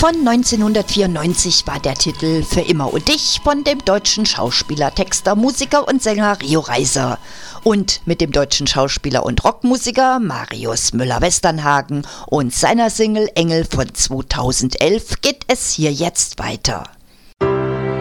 Von 1994 war der Titel Für immer und dich von dem deutschen Schauspieler, Texter, Musiker und Sänger Rio Reiser. Und mit dem deutschen Schauspieler und Rockmusiker Marius Müller-Westernhagen und seiner Single Engel von 2011 geht es hier jetzt weiter.